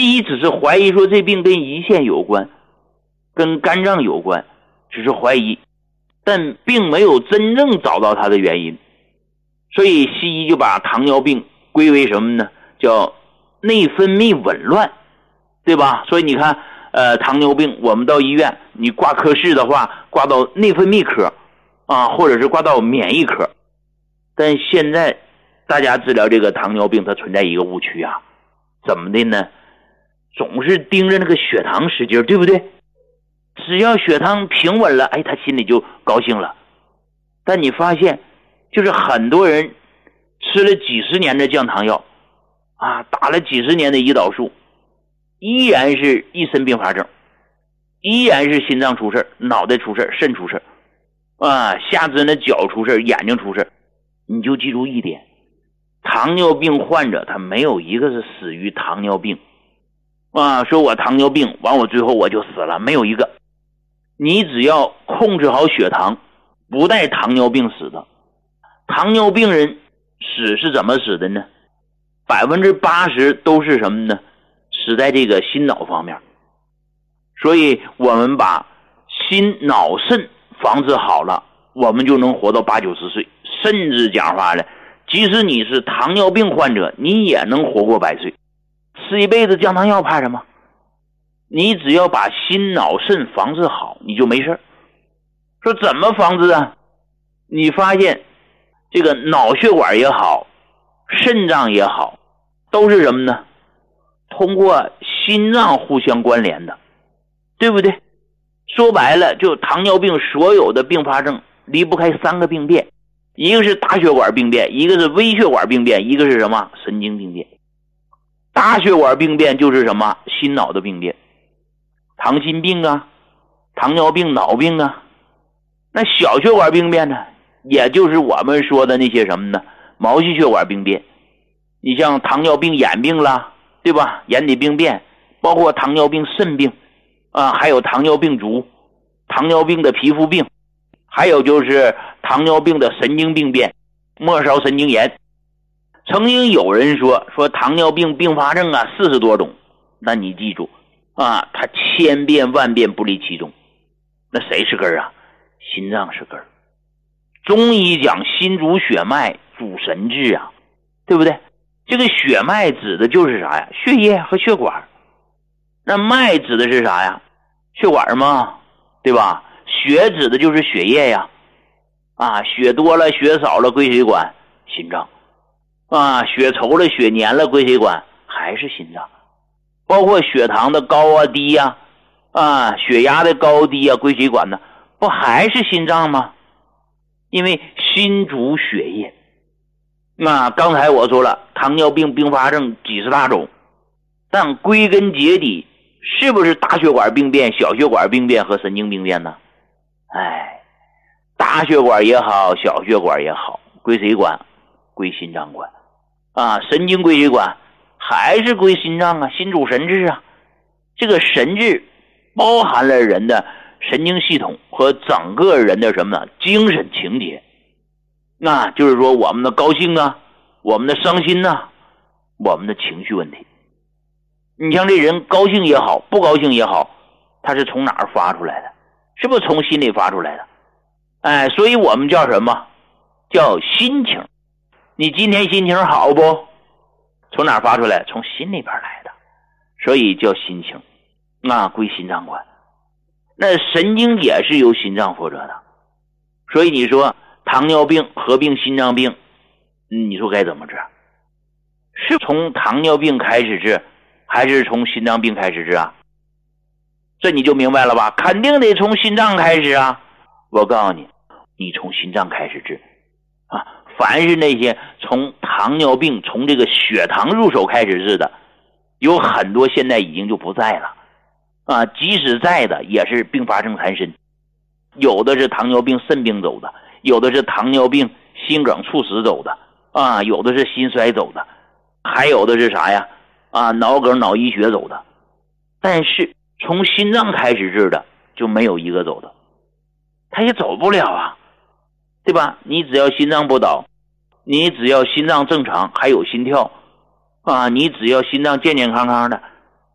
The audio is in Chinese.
西医只是怀疑说这病跟胰腺有关，跟肝脏有关，只是怀疑，但并没有真正找到它的原因。所以西医就把糖尿病归为什么呢？叫内分泌紊乱，对吧？所以你看糖尿病我们到医院你挂科室的话，挂到内分泌科啊，或者是挂到免疫科。但现在大家治疗这个糖尿病它存在一个误区啊，怎么的呢？总是盯着那个血糖使劲，对不对？只要血糖平稳了，他心里就高兴了。但你发现就是很多人吃了几十年的降糖药啊，打了几十年的胰岛素，依然是一身并发症，依然是心脏出事，脑袋出事，肾出事啊，下肢的脚出事，眼睛出事。你就记住一点，糖尿病患者他没有一个是死于糖尿病啊，说我糖尿病完我最后我就死了，没有一个。你只要控制好血糖，不带糖尿病死的。糖尿病人死是怎么死的呢？80%都是什么呢？死在这个心脑方面。所以我们把心脑肾防治好了，我们就能活到80-90岁，甚至讲话了，即使你是糖尿病患者，你也能活过100岁。吃一辈子降糖药怕什么？你只要把心脑肾防治好，你就没事。说怎么防治啊？你发现这个脑血管也好，肾脏也好，都是什么呢？通过心脏互相关联的，对不对？说白了，就糖尿病所有的并发症离不开3个病变，一个是大血管病变，一个是微血管病变，一个是什么？神经病变。大血管病变就是什么？心脑的病变，糖心病啊，糖尿病脑病啊。那小血管病变呢，也就是我们说的那些什么呢？毛细血管病变。你像糖尿病眼病啦，对吧？眼底病变，包括糖尿病肾病啊，还有糖尿病足，糖尿病的皮肤病，还有就是糖尿病的神经病变，末梢神经炎。曾经有人说糖尿病并发症啊40多种，那你记住啊，它千变万变不离其中。那谁是根啊？心脏是根。中医讲心主血脉，主神志啊，对不对？这个血脉指的就是啥呀？血液和血管。那脉指的是啥呀？血管嘛，对吧？血指的就是血液呀，啊，血多了血少了归谁管？心脏。啊，血稠了血黏了归谁管？还是心脏。包括血糖的高啊低呀，啊，血压的高低啊归谁管呢？不还是心脏吗？因为心主血液。那刚才我说了，糖尿病并发症几十大种，但归根结底是不是大血管病变、小血管病变和神经病变呢？大血管也好，小血管也好，归谁管？归心脏管啊。神经归谁管？还是归心脏啊，心主神志啊。这个神志包含了人的神经系统和整个人的什么呢？精神情节。那就是说我们的高兴啊，我们的伤心啊，我们的情绪问题。你像这人高兴也好，不高兴也好，他是从哪儿发出来的？是不是从心里发出来的？所以我们叫什么？叫心情。你今天心情好不？从哪儿发出来？从心里边来的，所以叫心情。那归心脏管。那神经也是由心脏负责的。所以你说糖尿病合并心脏病，你说该怎么治？是从糖尿病开始治，还是从心脏病开始治啊？这你就明白了吧？肯定得从心脏开始啊！我告诉你，你从心脏开始治啊！凡是那些从糖尿病从这个血糖入手开始治的，有很多现在已经就不在了啊！即使在的也是并发症缠身，有的是糖尿病肾病走的，有的是糖尿病心梗猝死走的啊，有的是心衰走的，还有的是啥呀？啊，脑梗脑溢血走的。但是从心脏开始治的就没有一个走的，他也走不了啊，对吧？你只要心脏不倒，你只要心脏正常还有心跳啊，你只要心脏健健康康的，